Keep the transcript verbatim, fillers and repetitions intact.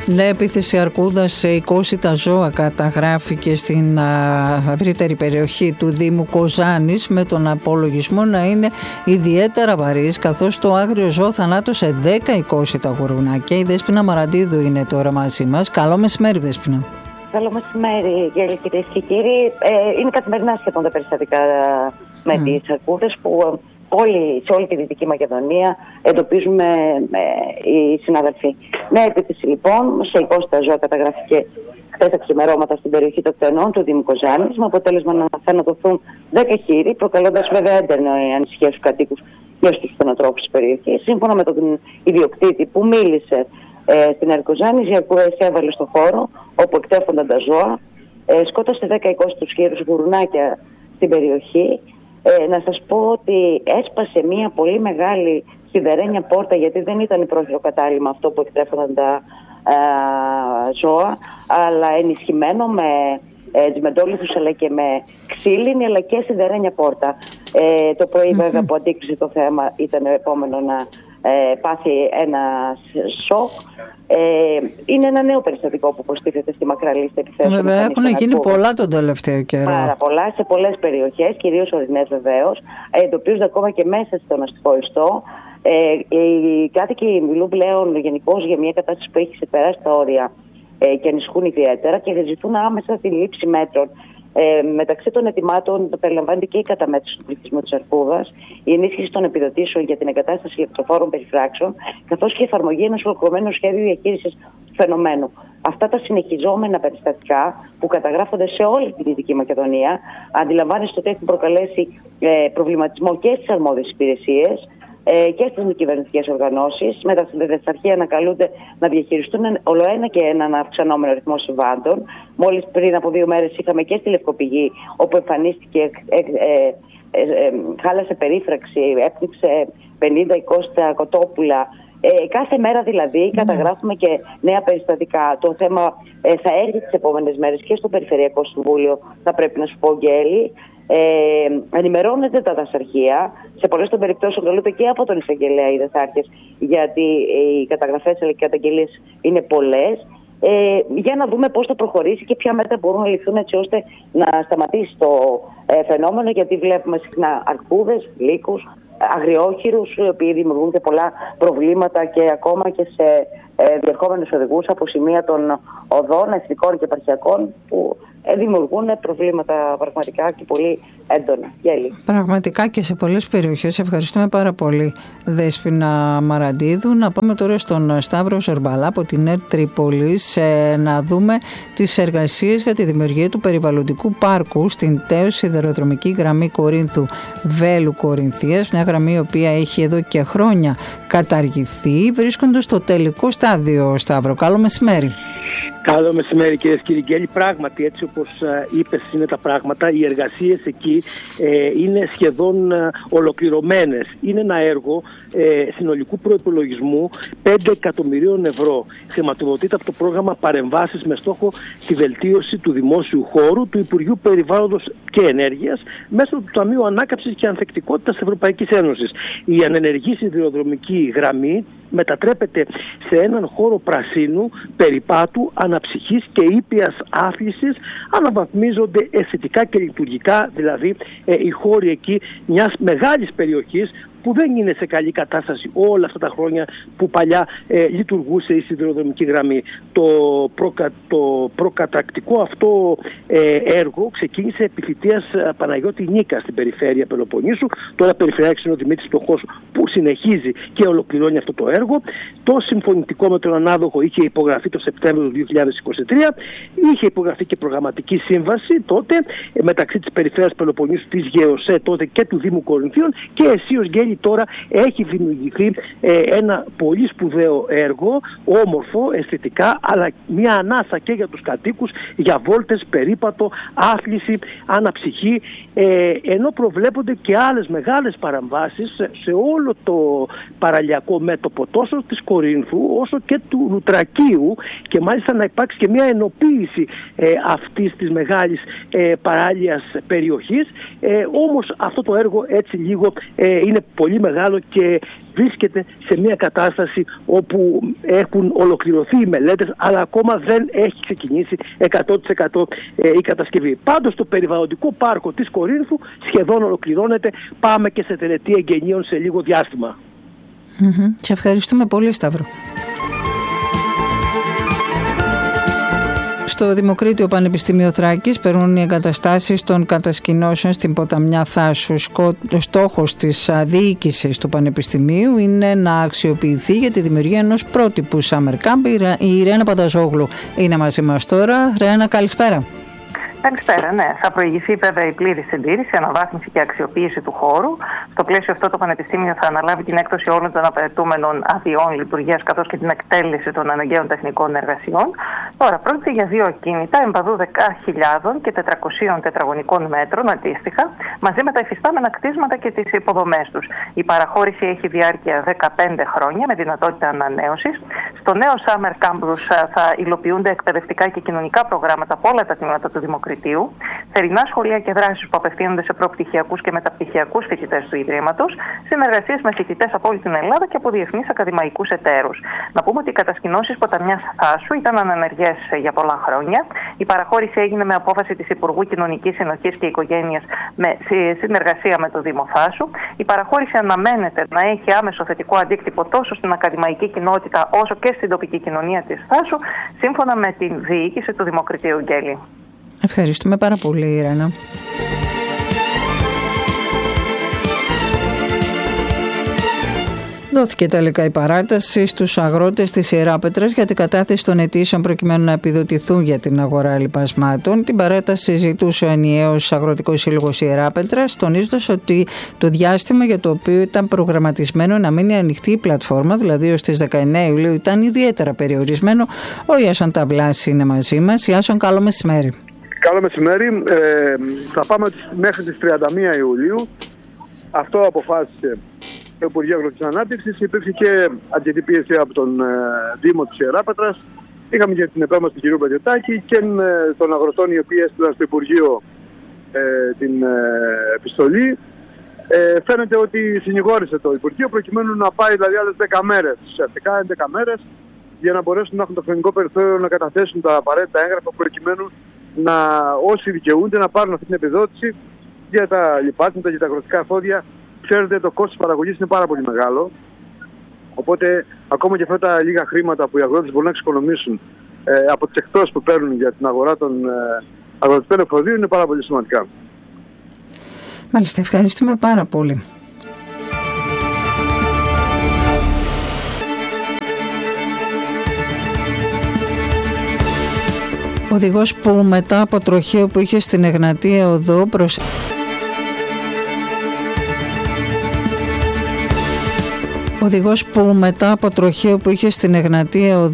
Ναι, επίθεση αρκούδας σε είκοσι τα ζώα καταγράφηκε στην ευρύτερη περιοχή του Δήμου Κοζάνης, με τον απολογισμό να είναι ιδιαίτερα βαρύς, καθώς το άγριο ζώο θανάτωσε δέκα είκοσι τα γουρουνάκια. Η Δέσποινα Μαραντίδου είναι τώρα μαζί μας. Καλό μεσημέρι, Δέσποινα. Καλό μεσημέρι, κυρίες και κύριοι. Ε, είναι καθημερινά σχεδόν τα περιστατικά με mm. τις αρκούδες που όλοι, σε όλη τη Δυτική Μακεδονία εντοπίζουμε ε, οι συναδελφοί. Νέα επίθεση λοιπόν σε είκοσι τα ζώα καταγράφηκε χθες τα ξημερώματα στην περιοχή των Κτενών του Δήμου Κοζάνης, με αποτέλεσμα να θανατωθούν δέκα χείροι, προκαλώντας βέβαια έντονη ανησυχία στους κατοίκους και στους κτηνοτρόφους της περιοχής. Σύμφωνα με τον ιδιοκτήτη που μίλησε ε, στην Ερκοζάνης, οι αρκούδες έβαλε στο χώρο όπου εκτέφονταν τα ζώα, ε, σκότωσε δέκα είκοσι τους χείρους γουρουνάκια στην περιοχή. Ε, να σας πω ότι έσπασε μια πολύ μεγάλη σιδερένια πόρτα, γιατί δεν ήταν πρόχειρο κατάλημα αυτό που εκτρέφονταν τα ε, ζώα, αλλά ενισχυμένο με ε, τζιμεντόλιθους αλλά και με ξύλινη αλλά και σιδερένια πόρτα. Ε, το πρωί mm-hmm. βέβαια που αντίκρισε το θέμα ήταν επόμενο να ε, πάθει ένα σοκ. Ε, είναι ένα νέο περιστατικό που προστίθεται στη μακρά λίστα επιθέσεων. Βέβαια, έχουν γίνει πολλά τον τελευταίο καιρό. Πάρα πολλά, σε πολλές περιοχές, κυρίως ορεινές βεβαίως. Εντοπίζονται ακόμα και μέσα στον αστικό ιστό. Ε, οι κάτοικοι μιλούν πλέον γενικώς για μια κατάσταση που έχει ξεπεράσει τα όρια ε, και ανησυχούν ιδιαίτερα και ζητούν άμεσα τη λήψη μέτρων. Ε, μεταξύ των ετοιμάτων περιλαμβάνεται και η καταμέτρηση του πληθυσμού της αρκούδας, η ενίσχυση των επιδοτήσεων για την εγκατάσταση ηλεκτροφόρων περιφράξεων, καθώς και η εφαρμογή ενός ολοκληρωμένου σχέδιου διαχείρισης του φαινομένου. Αυτά τα συνεχιζόμενα περιστατικά που καταγράφονται σε όλη τη Δυτική Μακεδονία, αντιλαμβάνεστε ότι έχουν προκαλέσει ε, προβληματισμό και στις αρμόδιες υπηρεσίες και στις μη κυβερνητικές οργανώσεις. Με τα συνδεδευταρχεία ανακαλούνται να διαχειριστούν ολοένα και έναν αυξανόμενο αριθμό συμβάντων. Μόλις πριν από δύο μέρες είχαμε και στη Λευκοπηγή, όπου εμφανίστηκε, ε, ε, ε, ε, χάλασε περίφραξη, έπνιξε πενήντα είκοσι κοτόπουλα. Ε, κάθε μέρα δηλαδή καταγράφουμε και νέα περιστατικά. Το θέμα ε, θα έρθει τις επόμενες μέρες και στο Περιφερειακό Συμβούλιο, θα πρέπει να σου πω, Γκέλη. Ε, ενημερώνεται τα δασαρχεία, σε πολλές των περιπτώσεων καλούνται και από τον εισαγγελέα οι δασάρχες, γιατί οι καταγραφές αλλά και οι καταγγελίες είναι πολλές, ε, για να δούμε πώς θα προχωρήσει και ποια μέτρα μπορούν να ληφθούν έτσι ώστε να σταματήσει το ε, φαινόμενο, γιατί βλέπουμε συχνά αρκούδες, λύκους, αγριόχειρους, οι οποίοι δημιουργούν και πολλά προβλήματα και ακόμα και σε ε, διερχόμενους οδηγούς από σημεία των οδών εθνικών και επαρχιακών, που δημιουργούν προβλήματα πραγματικά και πολύ έντονα. Γέλη. Πραγματικά και σε πολλές περιοχές. Ευχαριστούμε πάρα πολύ, Δέσποινα Μαραντίδου. Να πάμε τώρα στον Σταύρο Ζορμπαλά από την ΕΡΤ Τρίπολης, να δούμε τις εργασίες για τη δημιουργία του περιβαλλοντικού πάρκου στην τέως σιδηροδρομική γραμμή Κορίνθου Βέλου Κορινθίας, μια γραμμή η οποία έχει εδώ και χρόνια καταργηθεί, βρίσκοντας στο τελικό στάδιο. Σταύρο, καλό μεσημέρι. Καλό μεσημέρι, κυρίες και κύριοι. Πράγματι, έτσι όπως είπες είναι τα πράγματα, οι εργασίες εκεί ε, είναι σχεδόν ε, ολοκληρωμένες. Είναι ένα έργο ε, συνολικού προϋπολογισμού πέντε εκατομμυρίων ευρώ. Χρηματοδοτείται από το πρόγραμμα Παρεμβάσεις με στόχο τη βελτίωση του δημόσιου χώρου του Υπουργείου Περιβάλλοντος και Ενέργειας μέσω του Ταμείου Ανάκαμψης και Ανθεκτικότητας της Ευρωπαϊκής Ένωσης. Η ανενεργή σιδηροδρομική γραμμή μετατρέπεται σε έναν χώρο πρασίνου, περιπάτου, αναψυχής και ήπιας άθλησης. Αναβαθμίζονται αισθητικά και λειτουργικά δηλαδή ε, οι χώροι εκεί μιας μεγάλης περιοχής που δεν είναι σε καλή κατάσταση όλα αυτά τα χρόνια που παλιά ε, λειτουργούσε η σιδηροδρομική γραμμή. Το, προκα, το προκατακτικό αυτό ε, έργο ξεκίνησε επί θητείας Παναγιώτη Νίκα στην περιφέρεια Πελοποννήσου. Τώρα περιφερειάρχης είναι ο Δημήτρης Πτωχός, που συνεχίζει και ολοκληρώνει αυτό το έργο. Το συμφωνητικό με τον ανάδοχο είχε υπογραφεί το Σεπτέμβριο του δύο χιλιάδες είκοσι τρία. Είχε υπογραφεί και προγραμματική σύμβαση τότε ε, μεταξύ της περιφέρειας Πελοποννήσου, της ΓΕΟΣΕ τότε και του Δήμου Κορινθίων, και εσείως Γκέλη τώρα έχει δημιουργηθεί ε, ένα πολύ σπουδαίο έργο, όμορφο, αισθητικά, αλλά μια ανάσα και για τους κατοίκους, για βόλτες, περίπατο, άθληση, αναψυχή, ε, ενώ προβλέπονται και άλλες μεγάλες παραμβάσεις σε όλο το παραλιακό μέτωπο, τόσο της Κορίνθου όσο και του Λουτρακίου, και μάλιστα να υπάρξει και μια ενοποίηση ε, αυτής της μεγάλης ε, παράλιας περιοχής. Ε, όμως αυτό το έργο έτσι λίγο ε, είναι πολύ μεγάλο και βρίσκεται σε μια κατάσταση όπου έχουν ολοκληρωθεί οι μελέτες, αλλά ακόμα δεν έχει ξεκινήσει εκατό τοις εκατό η κατασκευή. Πάντως το περιβαλλοντικό πάρκο της Κορίνθου σχεδόν ολοκληρώνεται. Πάμε και σε τελετή εγγενείων σε λίγο διάστημα. Mm-hmm. Σε ευχαριστούμε πολύ, Σταύρο. Στο Δημοκρίτιο Πανεπιστήμιο Θράκης περνούν οι εγκαταστάσεις των κατασκηνώσεων στην ποταμιά Θάσου. Ο στόχος της διοίκησης του Πανεπιστημίου είναι να αξιοποιηθεί για τη δημιουργία ενός πρότυπου Summer Camp. Η Ρένα Πανταζόγλου είναι μαζί μας τώρα. Ρένα, καλησπέρα. Καλησπέρα, ναι. Θα προηγηθεί βέβαια η πλήρη συντήρηση, αναβάθμιση και αξιοποίηση του χώρου. Στο πλαίσιο αυτό, το Πανεπιστήμιο θα αναλάβει την έκδοση όλων των απαιτούμενων αδειών λειτουργίας, καθώς και την εκτέλεση των αναγκαίων τεχνικών εργασιών. Τώρα, πρόκειται για δύο ακίνητα εμπαδού δέκα χιλιάδες και τετρακόσιων τετραγωνικών μέτρων αντίστοιχα, μαζί με τα υφιστάμενα κτίσματα και τις υποδομές τους. Η παραχώρηση έχει διάρκεια δεκαπέντε χρόνια με δυνατότητα ανανέωσης. Στο νέο Summer Campus θα υλοποιούνται εκπαιδευτικά και κοινωνικά προγράμματα από όλα τα τμήματα του Δημοκρατίου. Θερινά σχολεία και δράσεις που απευθύνονται σε προπτυχιακούς και μεταπτυχιακούς φοιτητές του Ιδρύματος, συνεργασίες με φοιτητές από όλη την Ελλάδα και από διεθνείς ακαδημαϊκούς εταίρους. Να πούμε ότι οι κατασκηνώσεις ποταμιάς Θάσου ήταν ανενεργές για πολλά χρόνια. Η παραχώρηση έγινε με απόφαση της Υπουργού Κοινωνικής Συνοχής και Οικογένειας με συνεργασία με το Δήμο Θάσου. Η παραχώρηση αναμένεται να έχει άμεσο θετικό αντίκτυπο τόσο στην ακαδημαϊκή κοινότητα όσο και στην τοπική κοινωνία της Θάσου, σύμφωνα με την διοίκηση του Δημοκρατίου Γκέλη. Ευχαριστούμε πάρα πολύ, Ρένα. Δόθηκε τελικά η παράταση στους αγρότες της Ιεράπετρας για την κατάθεση των αιτήσεων προκειμένου να επιδοτηθούν για την αγορά λιπασμάτων. Την παράταση ζητούσε ο ενιαίος Αγροτικός Σύλλογος Ιεράπετρας, τονίζοντας ότι το διάστημα για το οποίο ήταν προγραμματισμένο να μείνει ανοιχτή η πλατφόρμα, δηλαδή ως τις δεκαεννέα Ιουλίου, ήταν ιδιαίτερα περιορισμένο. Ο Ιάσον Ταβλάς είναι μαζί μας. Ιάσον, καλό μεσημέρι. Καλό μεσημέρι. Ε, θα πάμε μέχρι τις τριάντα μία Ιουλίου. Αυτό αποφάσισε το Υπουργείο Αγροτικής Ανάπτυξης. Υπήρξε και αρκετή πίεση από τον ε, Δήμο της Ιεράπετρας. Είχαμε και την επέμβαση του κ. Πετιωτάκη και ε, των αγροτών οι οποίοι έστειλαν στο Υπουργείο ε, την ε, επιστολή. Ε, φαίνεται ότι συνηγόρησε το Υπουργείο προκειμένου να πάει δηλαδή άλλες δέκα μέρες, ουσιαστικά έντεκα μέρες, για να μπορέσουν να έχουν το χρονικό περιθώριο να καταθέσουν τα απαραίτητα έγγραφα προκειμένου να όσοι δικαιούνται να πάρουν αυτή την επιδότηση για τα λιπάσματα, για τα αγροτικά εφόδια. Ξέρετε, το κόστος παραγωγής είναι πάρα πολύ μεγάλο. Οπότε, ακόμα και αυτά τα λίγα χρήματα που οι αγρότες μπορούν να εξοικονομήσουν ε, από τις εκτόσεις που παίρνουν για την αγορά των ε, αγροτικών εφοδίων είναι πάρα πολύ σημαντικά. Μάλιστα, ευχαριστούμε πάρα πολύ. Ο οδηγός που μετά από τροχαίο που είχε στην Εγνατία Οδό προς... Ο οδηγός που μετά από τροχαίο που είχε στην Εγνατία Οδό